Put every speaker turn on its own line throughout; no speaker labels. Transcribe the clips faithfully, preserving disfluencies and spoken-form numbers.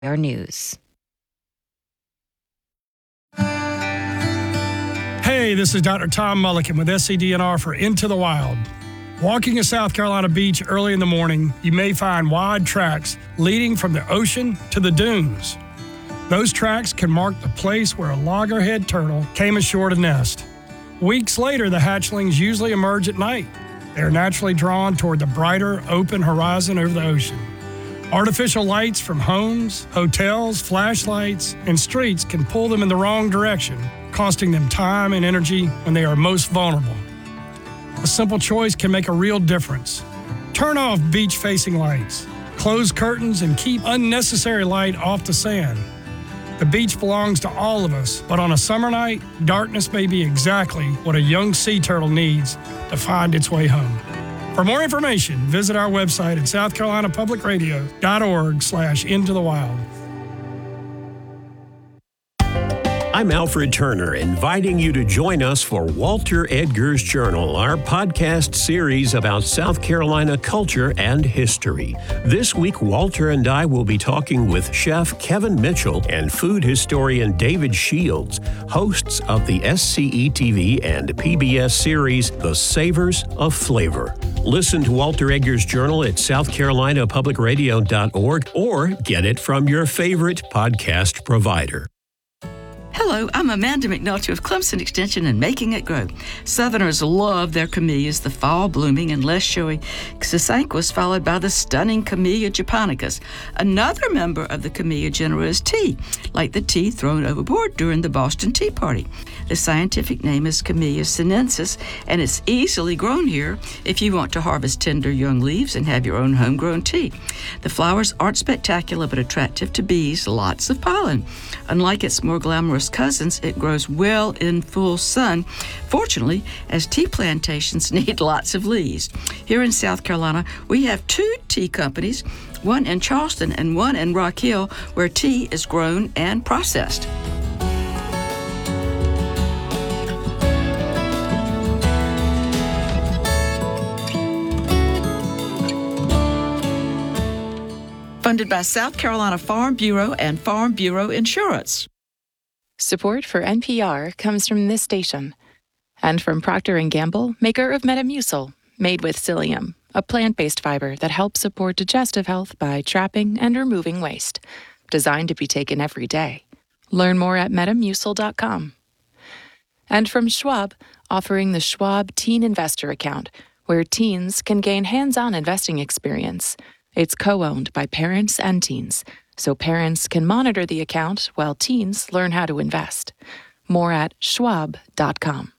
Our news.
Hey, this is Doctor Tom Mulliken with S C D N R for Into the Wild. Walking a South Carolina beach early in the morning, you may find wide tracks leading from the ocean to the dunes. Those tracks can mark the place where a loggerhead turtle came ashore to nest. Weeks later, the hatchlings usually emerge at night. They are naturally drawn toward the brighter, open horizon over the ocean. Artificial lights from homes, hotels, flashlights, and streets can pull them in the wrong direction, costing them time and energy when they are most vulnerable. A simple choice can make a real difference. Turn off beach-facing lights, close curtains, and keep unnecessary light off the sand. The beach belongs to all of us, but on a summer night, darkness may be exactly what a young sea turtle needs to find its way home. For more information, visit our website at south carolina public radio dot org slash into the wild.
I'm Alfred Turner, inviting you to join us for Walter Edgar's Journal, our podcast series about South Carolina culture and history. This week, Walter and I will be talking with Chef Kevin Mitchell and food historian David Shields, hosts of the S C E T V and P B S series, The Savors of Flavor. Listen to Walter Edgar's Journal at south carolina public radio dot org or get it from your favorite podcast provider.
Hello, I'm Amanda McNulty of Clemson Extension and Making It Grow. Southerners love their camellias, the fall-blooming and less showy Sasanquas, followed by the stunning Camellia japonicus. Another member of the Camellia genera is tea, like the tea thrown overboard during the Boston Tea Party. The scientific name is Camellia sinensis, and it's easily grown here if you want to harvest tender young leaves and have your own homegrown tea. The flowers aren't spectacular but attractive to bees, lots of pollen. Unlike its more glamorous cousins, it grows well in full sun, fortunately, as tea plantations need lots of leaves. Here in South Carolina, we have two tea companies, one in Charleston and one in Rock Hill, where tea is grown and processed. Funded by South Carolina Farm Bureau and Farm Bureau Insurance.
Support for N P R comes from this station and from Procter and Gamble, maker of Metamucil, made with psyllium, a plant-based fiber that helps support digestive health by trapping and removing waste. Designed to be taken every day. Learn more at metamucil dot com. And from Schwab, offering the Schwab Teen Investor Account, where teens can gain hands-on investing experience. It's co-owned by parents and teens, so parents can monitor the account while teens learn how to invest. More at schwab dot com.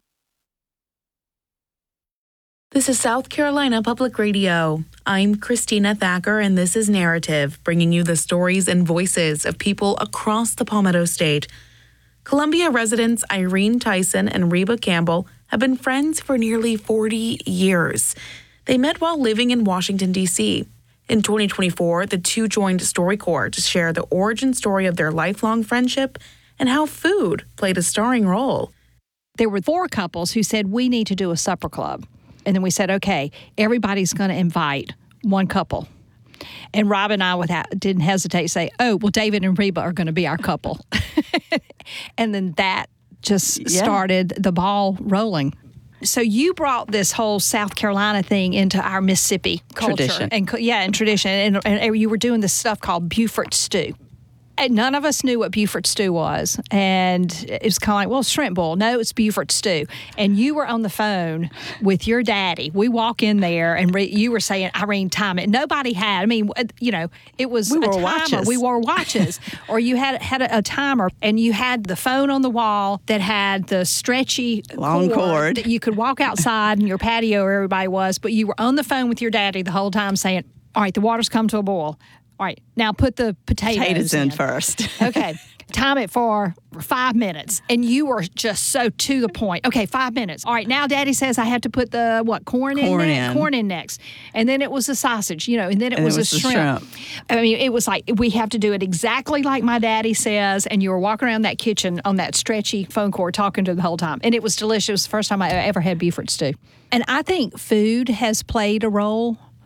This is South Carolina Public Radio. I'm Christina Thacker, and this is Narrative, bringing you the stories and voices of people across the Palmetto State. Columbia residents Irene Tyson and Reba Campbell have been friends for nearly forty years. They met while living in Washington, D C In twenty twenty-four, the two joined StoryCorps to share the origin story of their lifelong friendship and how food played a starring role.
There were four couples who said, we need to do a supper club. And then we said, okay, everybody's going to invite one couple. And Rob and I without, didn't hesitate to say, oh, well, David and Reba are going to be our couple. And then that just yeah. started the ball rolling. So you brought this whole South Carolina thing into our Mississippi culture.
Tradition.
And, yeah, and tradition. And, and you were doing this stuff called Beaufort stew. And none of us knew what Beaufort stew was. And it was kind of like, well, shrimp boil. No, it's Beaufort stew. And you were on the phone with your daddy. We walk in there, and re- you were saying, Irene, time it. Nobody had, I mean, you know, it was
we
a
wore
timer.
Watches.
We wore watches. Or you had had a, a timer, and you had the phone on the wall that had the stretchy
long cord, cord.
that you could walk outside in your patio where everybody was, but you were on the phone with your daddy the whole time saying, all right, the water's come to a boil. All right, now put the potatoes,
potatoes in,
in
first.
Okay, time it for five minutes. And you were just so to the point. Okay, five minutes. All right, now Daddy says I have to put the, what, corn,
corn
in,
in
next? Corn in next. And then it was the sausage, you know, and then it
and
was,
it was
a
the
shrimp.
shrimp.
I mean, it was like, we have to do it exactly like my daddy says, and you were walking around that kitchen on that stretchy phone cord talking to them the whole time. And it was delicious. It was the first time I ever had Beaufort stew. And I think food has played a role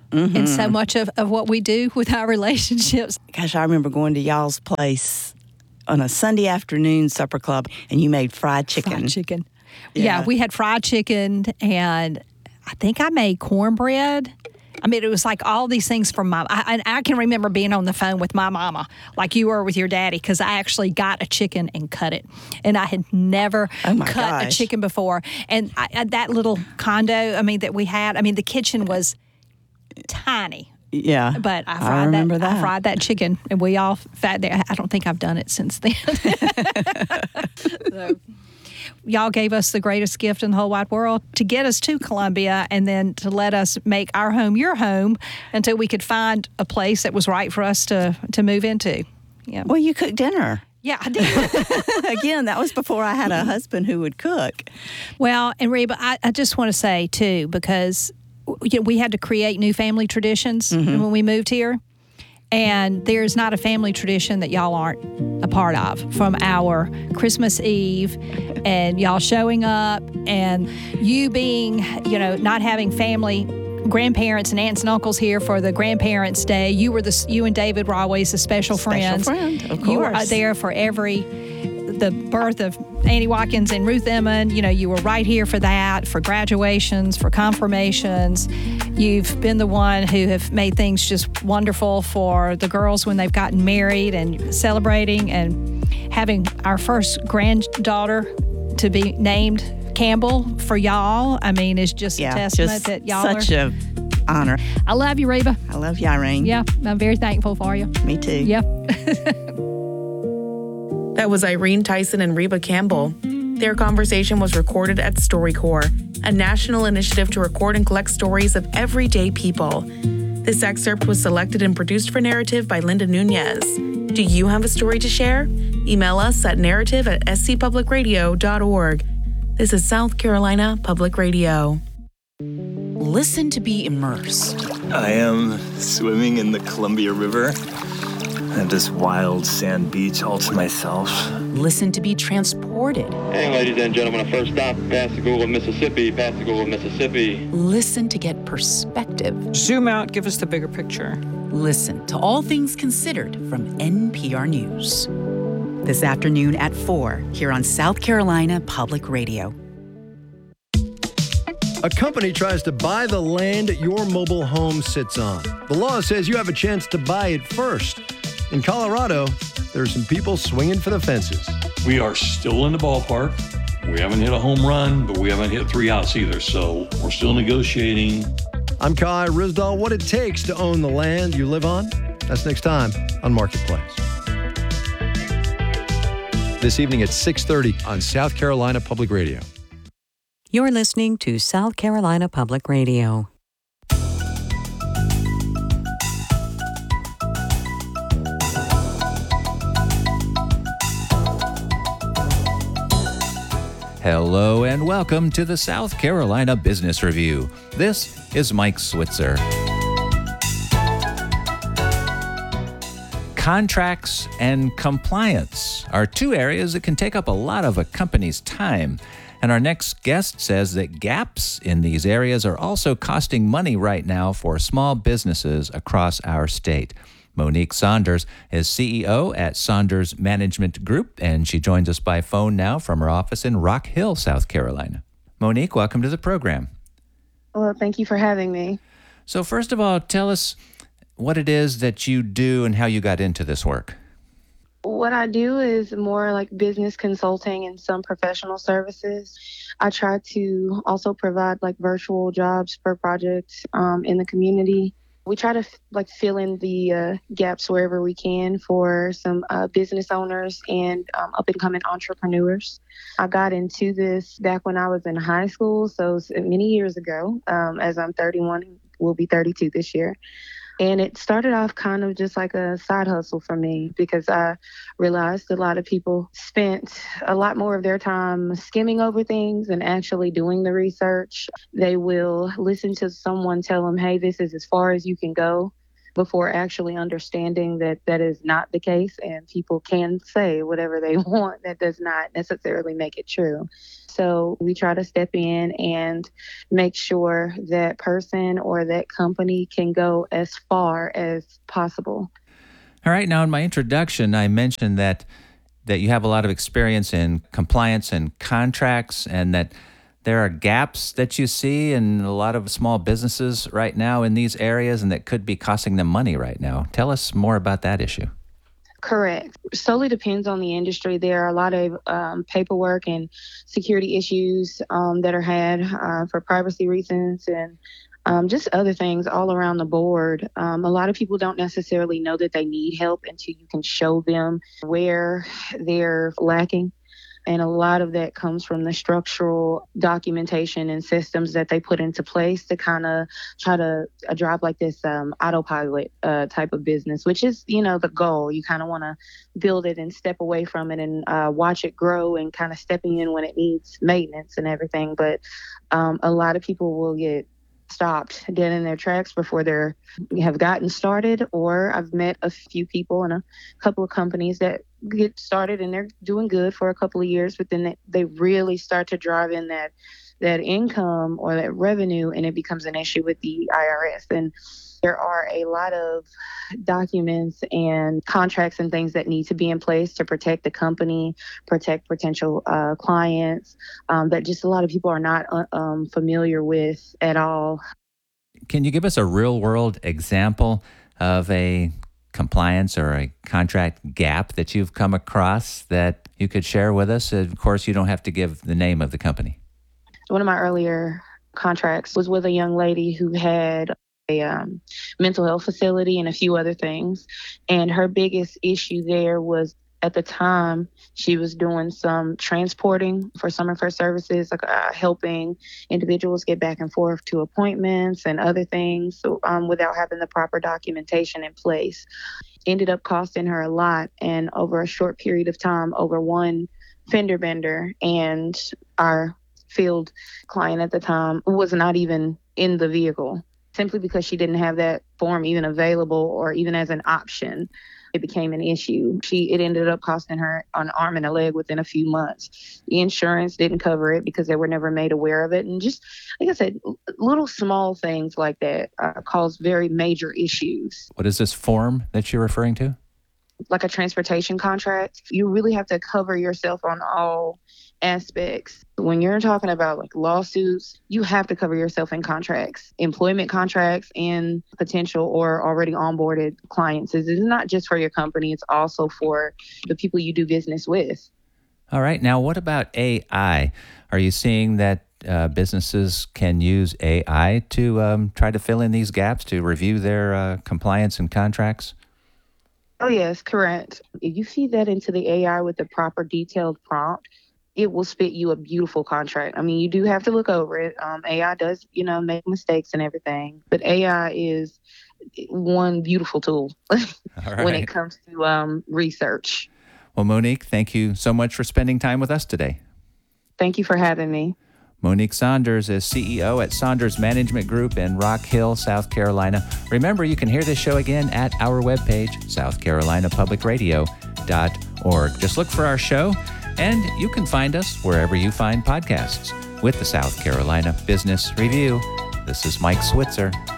Mm-hmm. And so much of, of what we do with our relationships.
Gosh, I remember going to y'all's place on a Sunday afternoon supper club, and you made fried chicken.
Fried chicken.
Yeah,
yeah we had fried chicken, and I think I made cornbread. I mean, it was like all these things from my, I, and I can remember being on the phone with my mama, like you were with your daddy, because I actually got a chicken and cut it. And I had never
oh
cut
gosh.
a chicken before. And I, that little condo, I mean, that we had, I mean, the kitchen was tiny.
Yeah.
But I fried
I remember
that,
that.
I fried that chicken, and we all fat there. I don't think I've done it since then. So, y'all gave us the greatest gift in the whole wide world to get us to Columbia and then to let us make our home your home until we could find a place that was right for us to, to move into. Yeah.
Well, you cooked dinner.
Yeah, I did.
Again, that was before I had a husband who would cook.
Well, and Reba, I, I just want to say, too, because you know, we had to create new family traditions mm-hmm. when we moved here. And there's not a family tradition that y'all aren't a part of, from our Christmas Eve and y'all showing up and you being, you know, not having family, grandparents and aunts and uncles here for the grandparents' day. You were the, you and David were always the special,
special
friends.
friend, of course.
You were there for every, the birth of Annie Watkins and Ruth Emmond. You know, you were right here for that, for graduations, for confirmations. You've been the one who have made things just wonderful for the girls when they've gotten married and celebrating, and having our first granddaughter to be named Campbell for y'all. I mean, is just
yeah,
a testament
just
that y'all
such
are.
a honor.
I love you, Reba.
I love you, Irene.
Yeah, I'm very thankful for you.
Me too.
Yeah.
That was Irene Tyson and Reba Campbell. Their conversation was recorded at StoryCorps, a national initiative to record and collect stories of everyday people. This excerpt was selected and produced for Narrative by Linda Nunez. Do you have a story to share? Email us at narrative at s c public radio dot org. This is South Carolina Public Radio.
Listen to be immersed.
I am swimming in the Columbia River. I have this wild sand beach all to myself.
Listen to be transported.
Hey, ladies and gentlemen, our first stop, Pascagoula, Mississippi, Pascagoula, Mississippi.
Listen to get perspective.
Zoom out, give us the bigger picture.
Listen to All Things Considered from N P R News.
This afternoon at four, here on South Carolina Public Radio.
A company tries to buy the land your mobile home sits on. The law says you have a chance to buy it first. In Colorado, there are some people swinging for the fences.
We are still in the ballpark. We haven't hit a home run, but we haven't hit three outs either, so we're still negotiating.
I'm Kai Risdahl. What it takes to own the land you live on? That's next time on Marketplace. This evening at six thirty on South Carolina Public Radio.
You're listening to South Carolina Public Radio.
Hello and welcome to the South Carolina Business Review. This is Mike Switzer. Contracts and compliance are two areas that can take up a lot of a company's time. And our next guest says that gaps in these areas are also costing money right now for small businesses across our state. Monique Saunders is C E O at Saunders Management Group, and she joins us by phone now from her office in Rock Hill, South Carolina. Monique, welcome to the program.
Well, thank you for having me.
So first of all, tell us what it is that you do and how you got into this work.
What I do is more like business consulting and some professional services. I try to also provide like virtual jobs for projects um, in the community. We try to like fill in the uh, gaps wherever we can for some uh, business owners and um, up-and-coming entrepreneurs. I got into this back when I was in high school, so many years ago, um, as I'm thirty-one, will be thirty-two this year. And it started off kind of just like a side hustle for me because I realized a lot of people spent a lot more of their time skimming over things and actually doing the research. They will listen to someone tell them, hey, this is as far as you can go. before actually understanding that that is not the case, and people can say whatever they want. That does not necessarily make it true. So we try to step in and make sure that person or that company can go as far as possible.
All right. Now, in my introduction, I mentioned that that you have a lot of experience in compliance and contracts, and that there are gaps that you see in a lot of small businesses right now in these areas, and that could be costing them money right now. Tell us more about that issue.
Correct. Solely depends on the industry. There are a lot of um, paperwork and security issues um, that are had uh, for privacy reasons, and um, just other things all around the board. Um, a lot of people don't necessarily know that they need help until you can show them where they're lacking. And a lot of that comes from the structural documentation and systems that they put into place to kind of try to uh, drive like this um, autopilot uh, type of business, which is, you know, the goal. You kind of want to build it and step away from it and uh, watch it grow and kind of stepping in when it needs maintenance and everything. But um, a lot of people will get stopped dead in their tracks before they have gotten started. Or I've met a few people in a couple of companies that get started and they're doing good for a couple of years, but then they, they really start to drive in that that income or that revenue, and it becomes an issue with the I R S. And there are a lot of documents and contracts and things that need to be in place to protect the company, protect potential uh, clients, um, that just a lot of people are not uh, um, familiar with at all.
Can you give us a real-world example of a compliance or a contract gap that you've come across that you could share with us? Of course, you don't have to give the name of the company.
One of my earlier contracts was with a young lady who had a um, mental health facility and a few other things. And her biggest issue there was, at the time, she was doing some transporting for some of her services, like uh, helping individuals get back and forth to appointments and other things, so, um, without having the proper documentation in place. Ended up costing her a lot, and over a short period of time, over one fender bender, and our field client at the time was not even in the vehicle, simply because she didn't have that form even available or even as an option. It became an issue. She it ended up costing her an arm and a leg within a few months. The insurance didn't cover it because they were never made aware of it. And just, like I said, little small things like that uh, cause very major issues.
What is this form that you're referring to?
Like a transportation contract. You really have to cover yourself on all aspects. When you're talking about like lawsuits, you have to cover yourself in contracts, employment contracts, and potential or already onboarded clients. It's not just for your company, it's also for the people you do business with.
All right. Now, what about A I? Are you seeing that uh, businesses can use A I to um, try to fill in these gaps, to review their uh, compliance and contracts?
Oh, yes, correct. If you feed that into the A I with the proper detailed prompt, it will spit you a beautiful contract. I mean, you do have to look over it. Um, A I does, you know, make mistakes and everything, but A I is one beautiful tool right. when it comes to um, research.
Well, Monique, thank you so much for spending time with us today.
Thank you for having me.
Monique Saunders is C E O at Saunders Management Group in Rock Hill, South Carolina. Remember, you can hear this show again at our webpage, south carolina public radio dot org. Just look for our show, and you can find us wherever you find podcasts. With the South Carolina Business Review, this is Mike Switzer.